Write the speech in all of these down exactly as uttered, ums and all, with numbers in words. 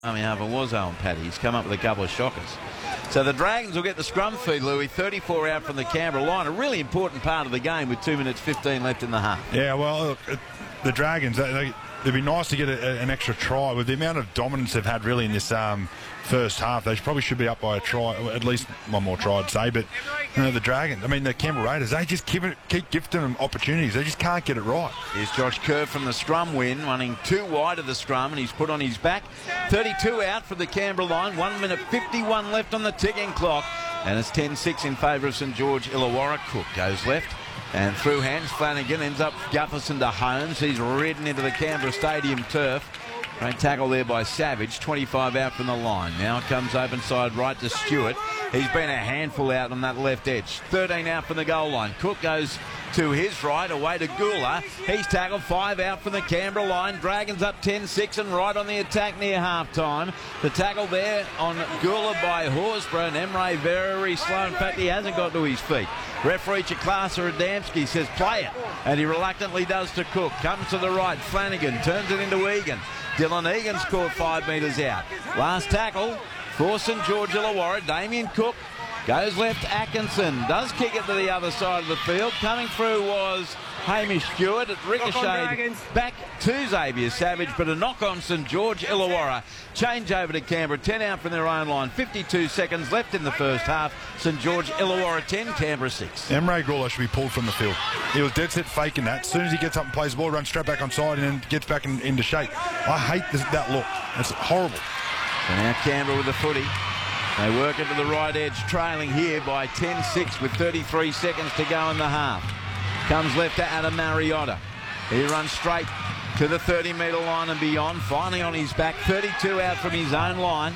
I mean, half it was Owen Paddy. He's come up with a couple of shockers. So the Dragons will get the scrum feed, Louis. thirty-four out from the Canberra line. A really important part of the game with two minutes fifteen left in the half. Yeah, well, look, the Dragons, they, it'd be nice to get a, an extra try. With the amount of dominance they've had really in this um, first half, they probably should be up by a try, at least one more try, I'd say. But you know, the Dragons, I mean, the Canberra Raiders, they just keep, it, keep gifting them opportunities. They just can't get it right. Here's Josh Kerr from the scrum win, running too wide of the scrum, and he's put on his back. thirty-two out from the Canberra line, one minute fifty-one left on the ticking clock, and it's ten six in favour of St George Illawarra. Cook goes left, and through hands, Flanagan ends up Gutherson to Holmes. He's ridden into the Canberra Stadium turf. Great tackle there by Savage. twenty-five out from the line. Now it comes open side right to Stewart. He's been a handful out on that left edge. thirteen out from the goal line. Cook goes to his right, away to Gula. He's tackled. Five out from the Canberra line. Dragons up ten six and right on the attack near half-time. The tackle there on Gula by Horsburgh, and Emre very slow. In fact, he hasn't got to his feet. Referee Chaklasa Adamski says play it, and he reluctantly does to Cook. Comes to the right. Flanagan turns it into Egan. Dylan Egan scored five metres out. Last tackle for St George Illawarra. Damien Cook goes left. Atkinson does kick it to the other side of the field. Coming through was Hamish Stewart. It ricocheted back to Xavier Savage, but a knock on St George Illawarra. Change over to Canberra. ten out from their own line. fifty-two seconds left in the first half. St George Illawarra ten, Canberra six. Emre Gula should be pulled from the field. He was dead set faking that. As soon as he gets up and plays the ball, runs straight back on side and then gets back in, into shape. I hate this, that look. It's horrible. So now Canberra with the footy. They work it to the right edge, trailing here by ten six with thirty-three seconds to go in the half. Comes left to Adam Mariotta. He runs straight to the thirty metre line and beyond. Finally on his back, thirty-two out from his own line.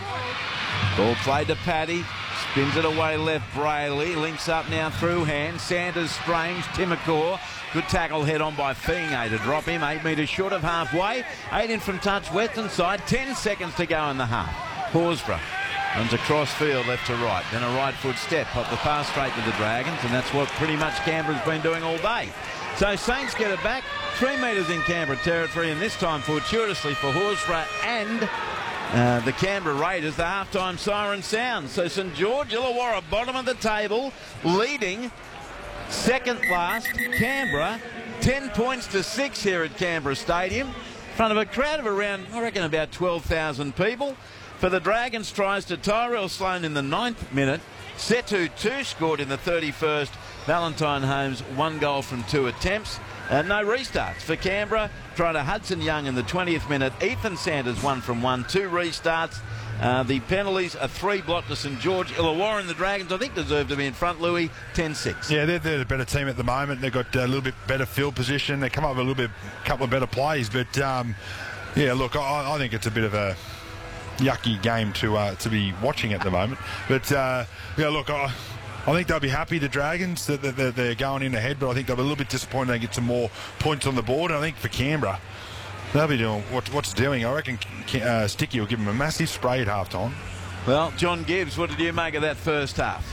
Ball played to Paddy. Spins it away left, Brayley. Links up now through hand. Sanders, Strange, Timacor. Good tackle head on by Feeney to drop him. Eight metres short of halfway. Eight in from touch, western side. Ten seconds to go in the half. Horsburgh runs across field left to right. Then a right foot step. Pop the pass straight to the Dragons, and that's what pretty much Canberra's been doing all day. So Saints get it back. Three metres in Canberra territory, and this time fortuitously for Horsburgh and uh, the Canberra Raiders, the halftime siren sounds. So St George Illawarra, bottom of the table, leading second last Canberra, ten points to six here at Canberra Stadium, in front of a crowd of around, I reckon, about twelve thousand people. For the Dragons, tries to Tyrell Sloan in the ninth minute. Setu two scored in the thirty-first. Valentine Holmes one goal from two attempts. Uh, no restarts for Canberra. Try to Hudson Young in the twentieth minute. Ethan Sanders one from one. Two restarts. Uh, the penalties are three blocked to St George Illawarra, and the Dragons, I think, deserve to be in front, Louis, ten six. Yeah, they're, they're the better team at the moment. They've got a little bit better field position. They come up with a little bit, couple of better plays. But, um, yeah, look, I, I think it's a bit of a yucky game to uh, to be watching at the moment. But, uh, yeah, look, I, I think they'll be happy, the Dragons, that, that they're going in ahead, but I think they'll be a little bit disappointed they get some more points on the board. And I think for Canberra, they'll be doing what, what's doing. I reckon uh, Sticky will give them a massive spray at half-time. Well, John Gibbs, what did you make of that first half?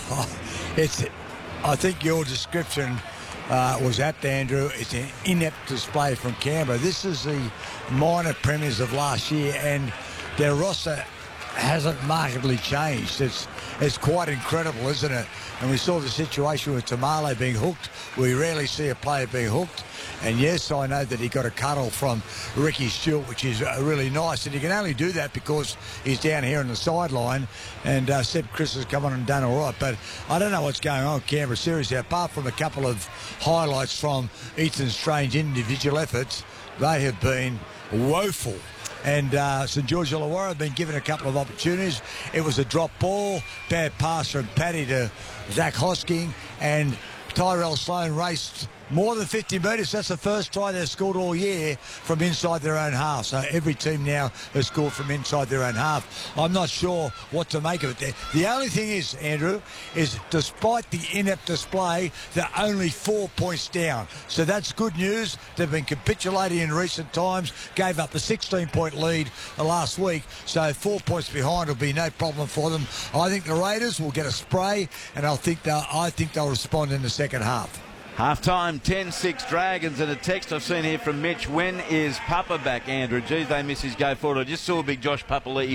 Uh, it's, I think your description uh, was apt, Andrew. It's an inept display from Canberra. This is the minor premiers of last year, and their roster hasn't markedly changed. It's it's quite incredible, isn't it? And we saw the situation with Tamale being hooked. We rarely see a player being hooked. And yes, I know that he got a cuddle from Ricky Stewart, which is uh, really nice. And he can only do that because he's down here on the sideline. And uh, Seb Chris has come on and done all right. But I don't know what's going on with Canberra seriously. Apart from a couple of highlights from Ethan Strange individual efforts, they have been woeful. And uh, St George Illawarra have been given a couple of opportunities. It was a drop ball, bad pass from Paddy to Zach Hosking, and Tyrell Sloan raced more than fifty metres. That's the first try they've scored all year from inside their own half. So every team now has scored from inside their own half. I'm not sure what to make of it. The only thing is, Andrew, is despite the inept display, they're only four points down. So that's good news. They've been capitulating in recent times, gave up a sixteen point lead last week. So four points behind will be no problem for them. I think the Raiders will get a spray, and I think they'll, I think they'll respond in the second half. Half-time, ten six Dragons, and a text I've seen here from Mitch. When is Papa back, Andrew? Geez, they miss his go forward. I just saw big Josh Papali'i